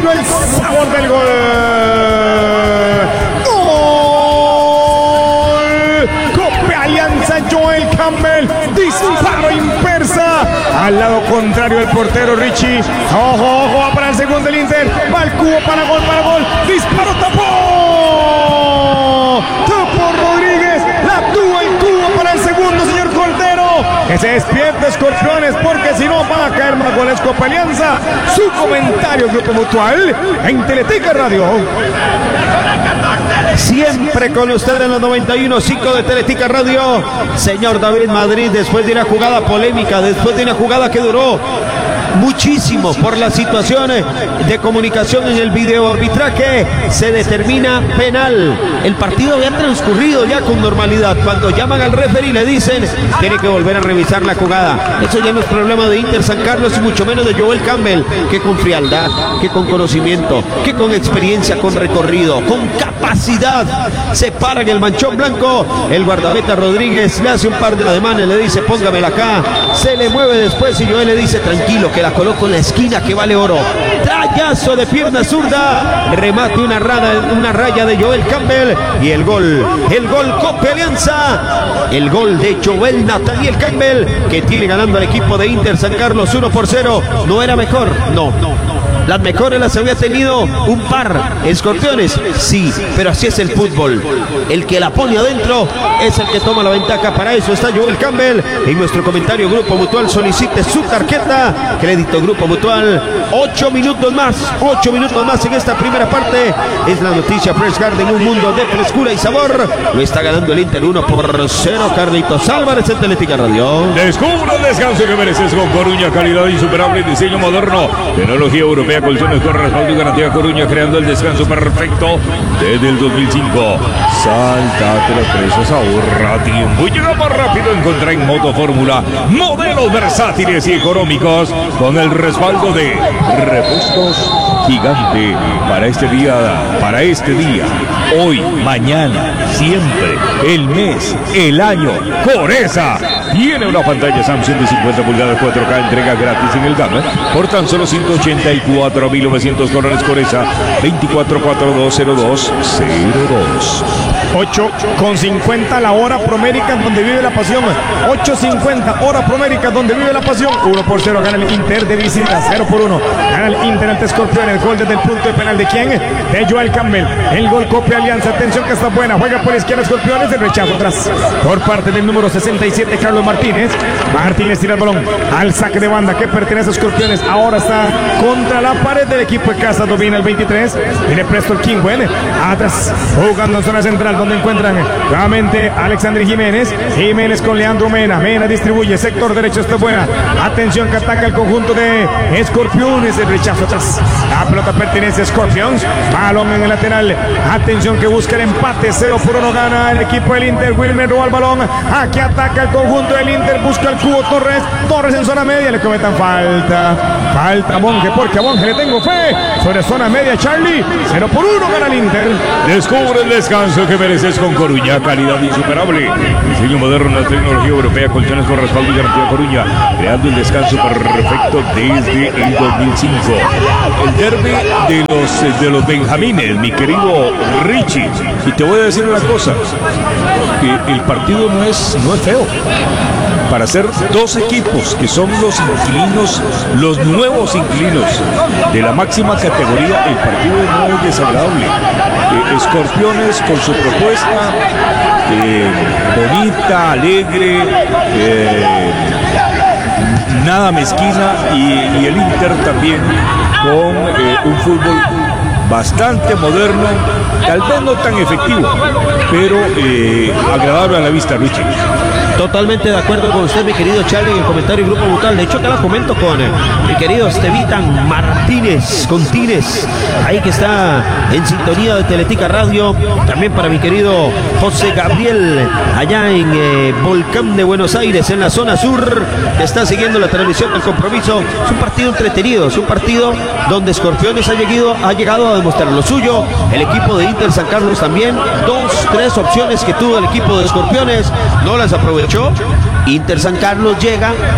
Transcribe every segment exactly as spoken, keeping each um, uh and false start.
llegó el sabor del gol. Alianza, Joel Campbell, disparo impersa al lado contrario del portero Richie. Ojo, ojo, va para el segundo el Inter, va el cubo para gol, para gol, disparo, tapó, tapó Rodríguez, la tuvo el cubo para el segundo, señor Cordero, que se despierta Escorpiones, porque si no va a caer más goles Copa Alianza. Su comentario, Grupo Mutual, en Teletica Radio. Siempre con usted en los noventa y uno punto cinco de Teletica Radio, señor David Madrid, después de una jugada polémica, después de una jugada que duró muchísimo por las situaciones de comunicación en el video arbitraje, se determina penal. El partido había transcurrido ya con normalidad. Cuando llaman al referee le dicen tiene que volver a revisar la jugada. Eso ya no es problema de Inter San Carlos y mucho menos de Joel Campbell, que con frialdad, que con conocimiento, que con experiencia, con recorrido, con capacidad se para en el manchón blanco. El guardameta Rodríguez le hace un par de ademanes, le dice póngamela acá, se le mueve después y Joel le dice tranquilo que la coloco en la esquina que vale oro. Trayazo de pierna zurda, remate una raya, una raya de Joel Campbell y el gol, el gol Copa Alianza, el gol de Joel Nathaniel Campbell, que tiene ganando al equipo de Inter San Carlos uno por cero. ¿No era mejor? No, no. Las mejores las había tenido un par, Escorpiones, sí, pero así es el fútbol. El que la pone adentro es el que toma la ventaja. Para eso está Joel Campbell. En nuestro comentario, Grupo Mutual solicite su tarjeta. Crédito Grupo Mutual. Ocho minutos más, ocho minutos más en esta primera parte. Es la noticia Fresh Garden, un mundo de frescura y sabor. Lo está ganando el Inter uno por cero. Carlitos Álvarez en Teletica Radio. Descubra el descanso que mereces con Coruña, calidad insuperable, diseño moderno, tecnología europea, colchones con respaldo y garantía. Coruña, creando el descanso perfecto desde el dos mil cinco. Sáltate los precios, ahorra tiempo y llega más rápido. Encontrá en Moto Fórmula modelos versátiles y económicos con el respaldo de Repuestos Gigante. Para este día, para este día, hoy, mañana, siempre, el mes, el año, Coresa tiene una pantalla Samsung de cincuenta pulgadas cuatro K, entrega gratis en el Gama por tan solo ciento ochenta y cuatro mil novecientos dólares. Coresa veinticuatro cuarenta y dos cero dos cero dos. ocho con cincuenta la hora Promérica, donde vive la pasión. ocho cincuenta hora Promérica, donde vive la pasión. uno por cero gana el Inter de visita, cero por uno gana el Inter ante Escorpión. El gol desde el punto de penal de quién? De Joel Campbell. El gol Copa Alianza. Atención que está buena. Juega por la izquierda Escorpiones. El rechazo atrás por parte del número sesenta y siete, Carlos Martínez. Martínez tira el balón al saque de banda que pertenece a Escorpiones. Ahora está contra la pared del equipo de casa. Domina el veintitrés. Viene presto el Kingwell. Atrás jugando en zona central, donde encuentran nuevamente Alexander Jiménez. Jiménez con Leandro Mena. Mena distribuye. Sector derecho está buena. Atención que ataca el conjunto de Escorpiones. El rechazo atrás. La pelota pertenece a Scorpions. Balón en el lateral. Atención que busca el empate. cero por uno gana el equipo del Inter. Wilmer roba el balón. Aquí ataca el conjunto del Inter. Busca el cubo Torres. Torres en zona media. Le cometan falta. Falta a Monge, porque a Monge le tengo fe. Sobre zona media, Charlie. cero por uno gana el Inter. Descubre el descanso que mereces con Coruña, calidad insuperable, diseño moderno, la tecnología europea, colchones con respaldo y garantía. Coruña, creando el descanso perfecto desde el dos mil cinco. El derbi de los, de los Benjamines, mi querido Richie. Y te voy a decir una cosa, que el partido no es, no es feo. Para ser dos equipos que son los inquilinos, los nuevos inquilinos de la máxima categoría, el partido no es desagradable. Eh, Escorpiones con su propuesta eh, bonita, alegre, eh, nada mezquina, y, y el Inter también con eh, un fútbol bastante moderno, tal vez no tan efectivo, pero eh, agradable a la vista, Richie. Totalmente de acuerdo con usted, mi querido Charlie, en el comentario Grupo Mutual. De hecho, acá la comento con eh, mi querido Estevitan Martínez Contines, ahí que está en sintonía de Teletica Radio. También para mi querido José Gabriel, allá en eh, Volcán de Buenos Aires, en la zona sur, que está siguiendo la transmisión del compromiso. Es un partido entretenido, es un partido donde Escorpiones ha llegado, ha llegado a demostrar lo suyo. El equipo de Inter San Carlos también. Dos, tres opciones que tuvo el equipo de Escorpiones, no las aprovechó. Inter San Carlos llega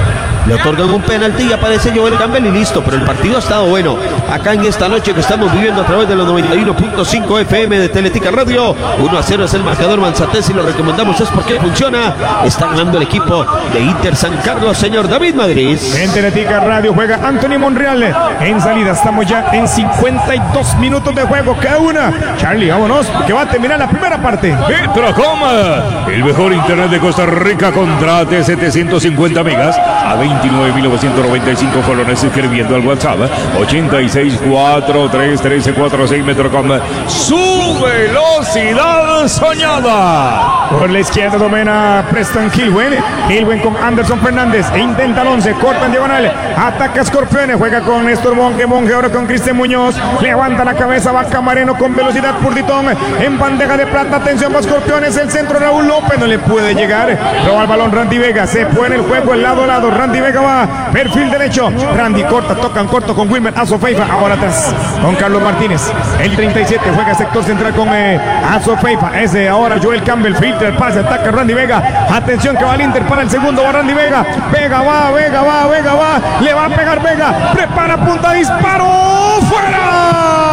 le otorgan un penalti y aparece Joel Campbell y listo, pero el partido ha estado bueno. Acá en esta noche que estamos viviendo a través de los noventa y uno punto cinco F M de Teletica Radio, uno a cero es el marcador Manzantés y lo recomendamos es porque funciona. Está ganando el equipo de Inter San Carlos, señor David Madrid. En Teletica Radio juega Anthony Monreal. En salida estamos ya en cincuenta y dos minutos de juego cada una. Charlie, vámonos, que va a terminar la primera parte. Vitracom, el mejor internet de Costa Rica, contrate setecientos cincuenta megas a veintinueve mil novecientos noventa y cinco colones escribiendo al WhatsApp ochenta y seis cuatro tres trece cuarenta y seis Metrocom. Su velocidad soñada. Por la izquierda domina Preston Kilwen. Kilwen con Anderson Fernández. E intenta el once. Corta en diagonal. Ataca Scorpiones. Juega con Néstor Monge. Monge ahora con Cristian Muñoz. Levanta la cabeza. Va Camareno con velocidad. Purditón en bandeja de plata. Atención para Scorpiones. El centro Raúl López. No le puede llegar. Roba el balón Randy Vega. Se pone el juego el lado a lado. Randy Vega va. Perfil derecho. Randy corta. Tocan corto con Wilmer Azofeifa. Ahora atrás con Carlos Martínez. El treinta y siete. Juega sector central con eh, Azofeifa. Ese ahora Joel Campbell. Filtra el pase. Ataca Randy Vega. Atención que va el Inter para el segundo. Va Randy Vega. Vega va. Vega va. Vega va. Le va a pegar Vega. Prepara punta. Disparo. ¡Fuera!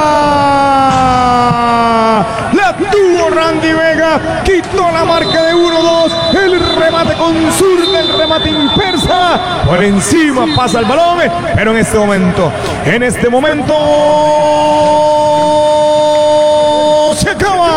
La tuvo Randy Vega. Quitó la marca de uno dos. El remate con zurda. El remate impersa. Por encima pasa el balón. Pero en este momento. En este momento. Se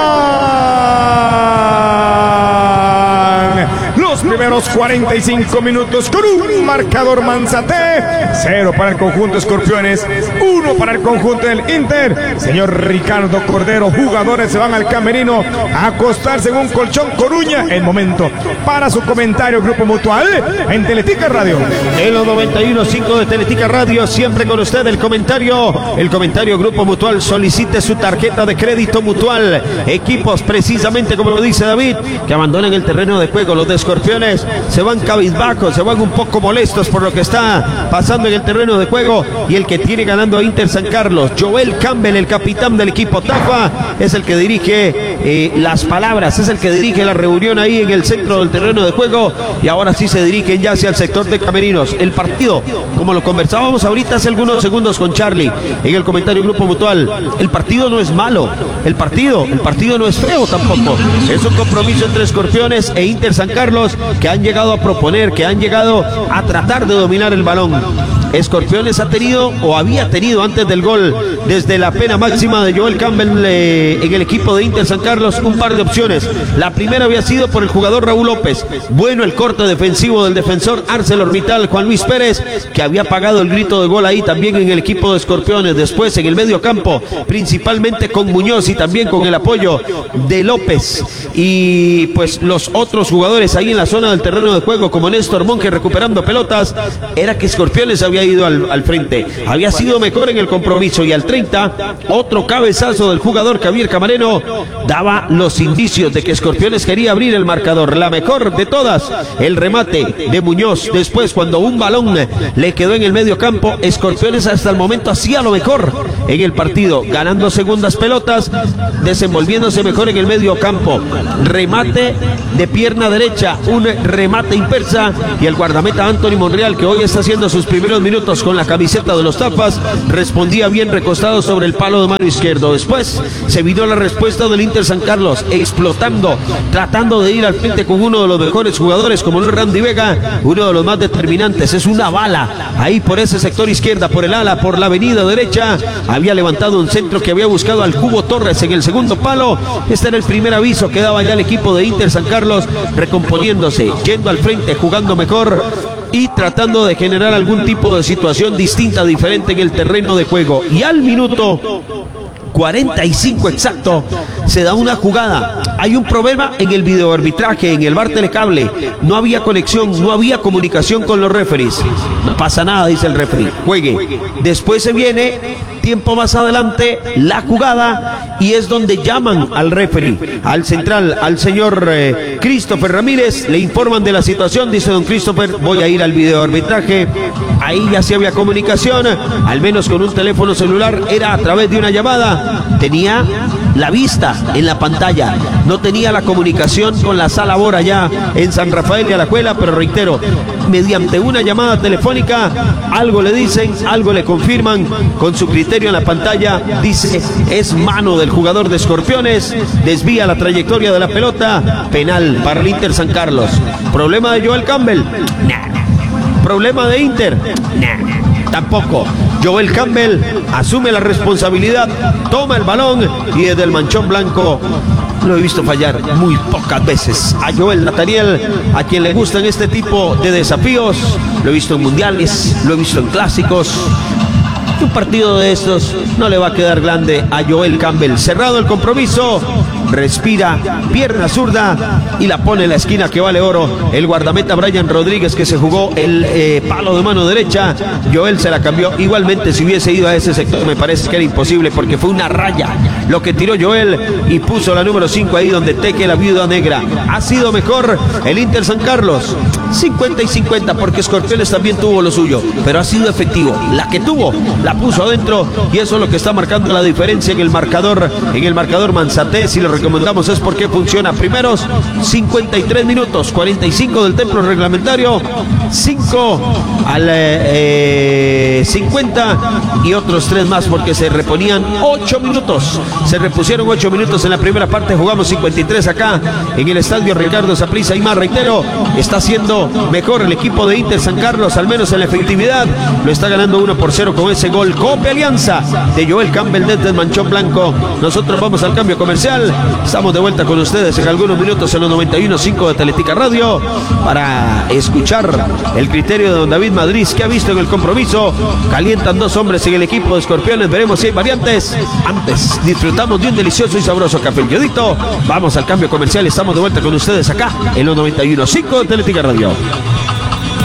acaban los primeros cuarenta y cinco minutos con un marcador Manzate. Cero para el conjunto Escorpiones, uno para el conjunto del Inter. Señor Ricardo Cordero, jugadores se van al camerino a acostarse en un colchón Coruña. El momento para su comentario, Grupo Mutual en Teletica Radio. En los noventa y uno punto cinco de Teletica Radio, siempre con usted el comentario. El comentario Grupo Mutual, solicite su tarjeta de crédito Mutual. Equipos, precisamente como lo dice David, que abandonan el terreno de juego. Los de Escorpiones se van cabizbajos, se van un poco molestos por lo que está pasando en el terreno de juego. Y el que tiene ganando a Inter San Carlos, Joel Campbell, el capitán del equipo Tafa, es el que dirige eh, las palabras, es el que dirige la reunión ahí en el centro del terreno de juego. Y ahora sí se dirigen ya hacia el sector de camerinos. El partido, como lo conversábamos ahorita hace algunos segundos con Charlie en el comentario Grupo Mutual, el partido no es malo, el partido, el partido no es feo tampoco. Es un compromiso entre Escorpiones e Inter San Carlos que han llegado a proponer, que han llegado a tratar de dominar el balón. Escorpiones ha tenido o había tenido antes del gol, desde la pena máxima de Joel Campbell eh, en el equipo de Inter San Carlos, un par de opciones. La primera había sido por el jugador Raúl López. Bueno el corte defensivo del defensor ArcelorMittal Juan Luis Pérez, que había pagado el grito de gol ahí también en el equipo de Escorpiones. Después en el medio campo, principalmente con Muñoz y también con el apoyo de López. Y pues los otros jugadores ahí en la zona del terreno de juego, como Néstor Monge recuperando pelotas, era que Escorpiones había ido al, al frente, había sido mejor en el compromiso. Y al treinta, otro cabezazo del jugador Javier Camareno daba los indicios de que Escorpiones quería abrir el marcador. La mejor de todas, el remate de Muñoz. Después, cuando un balón le quedó en el medio campo, Escorpiones hasta el momento hacía lo mejor en el partido, ganando segundas pelotas, desenvolviéndose mejor en el medio campo. Remate de pierna derecha, un remate impersa, y el guardameta Anthony Monreal, que hoy está haciendo sus primeros minutos con la camiseta de los Tapas, respondía bien recostado sobre el palo de mano izquierdo. Después se vino la respuesta del Inter San Carlos, explotando, tratando de ir al frente con uno de los mejores jugadores como el Randy Vega, uno de los más determinantes. Es una bala ahí por ese sector izquierda, por el ala, por la avenida derecha. Había levantado un centro que había buscado al Cubo Torres en el segundo palo. Este era el primer aviso que daba ya el equipo de Inter San Carlos, recomponiéndose, yendo al frente, jugando mejor y tratando de generar algún tipo de situación distinta, diferente en el terreno de juego. Y al minuto cuarenta y cinco exacto se da una jugada. Hay un problema en el videoarbitraje, en el V A R Telecable. No había conexión, no había comunicación con los referees. No pasa nada, dice el referee, juegue. Después se viene, tiempo más adelante, la jugada, y es donde llaman al referee, al central, al señor eh, Christopher Ramírez. Le informan de la situación. Dice don Christopher, voy a ir al videoarbitraje. Ahí ya sí había comunicación, al menos con un teléfono celular, era a través de una llamada. Tenía la vista en la pantalla, no tenía la comunicación con la sala Bora ya en San Rafael y Alajuela, pero reitero, mediante una llamada telefónica, algo le dicen, algo le confirman, con su criterio en la pantalla, dice, es mano del jugador de Escorpiones, desvía la trayectoria de la pelota, penal para el Inter San Carlos. ¿Problema de Joel Campbell? Nah. ¿Problema de Inter? Nah. Tampoco. Joel Campbell asume la responsabilidad, toma el balón y desde el manchón blanco lo he visto fallar muy pocas veces a Joel Nathaniel, a quien le gustan este tipo de desafíos. Lo he visto en mundiales, lo he visto en clásicos. Un partido de estos no le va a quedar grande a Joel Campbell. Cerrado el compromiso, respira, pierna zurda y la pone en la esquina que vale oro. El guardameta Brian Rodríguez, que se jugó el eh, palo de mano derecha, Joel se la cambió. Igualmente, si hubiese ido a ese sector, me parece que era imposible, porque fue una raya lo que tiró Joel y puso la número cinco ahí donde teque la viuda negra. Ha sido mejor el Inter San Carlos, cincuenta y cincuenta, porque Escorpiones también tuvo lo suyo, pero ha sido efectivo. La que tuvo, la puso adentro, y eso es lo que está marcando la diferencia en el marcador, en el marcador Manzate. Si lo recomendamos es porque funciona. Primeros cincuenta y tres minutos, cuarenta y cinco del templo reglamentario, cinco al eh, cincuenta y otros tres más porque se reponían ocho minutos. Se repusieron ocho minutos en la primera parte, jugamos cincuenta y tres acá en el estadio Ricardo Saprissa. Y más, reitero, está siendo mejor el equipo de Inter San Carlos, al menos en la efectividad. Lo está ganando uno por cero con ese gol Cope Alianza de Joel Campbell desde el manchón blanco. Nosotros vamos al cambio comercial. Estamos de vuelta con ustedes en algunos minutos en los noventa y uno punto cinco de Teletica Radio para escuchar el criterio de don David Madrid, que ha visto en el compromiso. Calientan dos hombres en el equipo de Escorpiones. Veremos si hay variantes. Antes disfrutamos de un delicioso y sabroso café El Yodito. Vamos al cambio comercial. Estamos de vuelta con ustedes acá en los noventa y uno punto cinco de Teletica Radio.